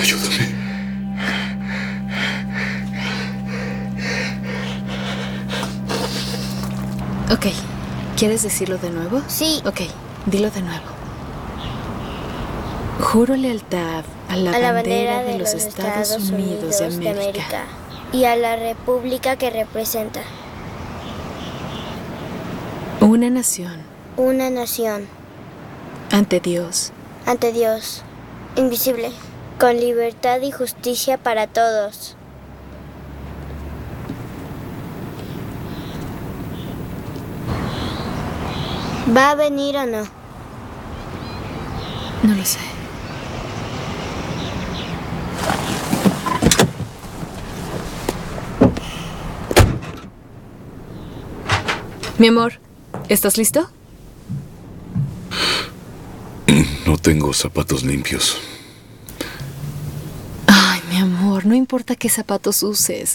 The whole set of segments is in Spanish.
Ayúdame. Ok. ¿Quieres decirlo de nuevo? Sí. Ok, dilo de nuevo. Juro lealtad a la bandera de los Estados Unidos de América y a la república que representa. Una nación. Una nación. Ante Dios. Ante Dios. Invisible. Con libertad y justicia para todos. ¿Va a venir o no? No lo sé. Mi amor, ¿estás listo? No tengo zapatos limpios. Ay, mi amor, no importa qué zapatos uses.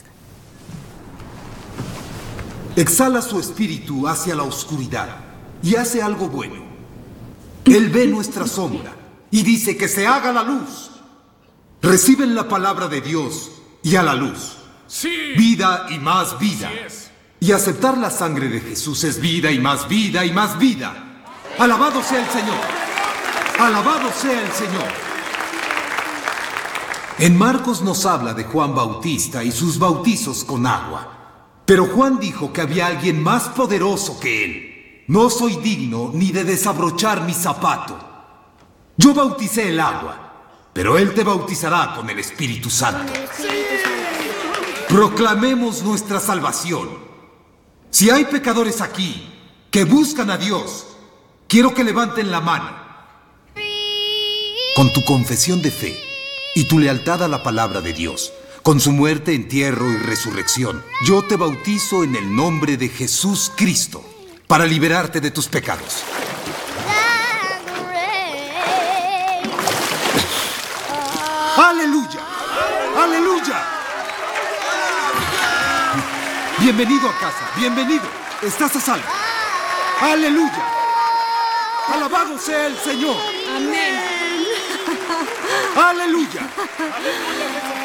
Exhala su espíritu hacia la oscuridad y hace algo bueno. Él ve nuestra sombra y dice que se haga la luz. Reciben la palabra de Dios y a la luz. Sí. Vida y más vida. Así es. Y aceptar la sangre de Jesús es vida y más vida y más vida. Alabado sea el Señor. Alabado sea el Señor. En Marcos nos habla de Juan Bautista y sus bautizos con agua. Pero Juan dijo que había alguien más poderoso que él. No soy digno ni de desabrochar mi zapato. Yo bauticé el agua, pero él te bautizará con el Espíritu Santo. Proclamemos nuestra salvación. Si hay pecadores aquí que buscan a Dios, quiero que levanten la mano. Con tu confesión de fe y tu lealtad a la palabra de Dios, con su muerte, entierro y resurrección, yo te bautizo en el nombre de Jesús Cristo, para liberarte de tus pecados. ¡Aleluya! ¡Aleluya! Bienvenido a casa, bienvenido. Estás a salvo. ¡Aleluya! ¡Alabado sea el Señor! Amén. ¡Aleluya!